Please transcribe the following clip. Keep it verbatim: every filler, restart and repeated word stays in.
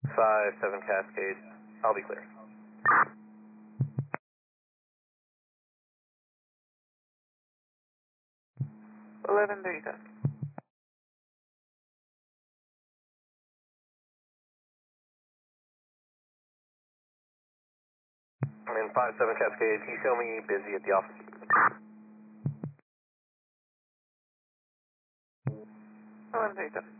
five seven Cascade, I'll be clear. eleven Delta. And five seven Cascade, can you show me busy at the office? eleven Delta.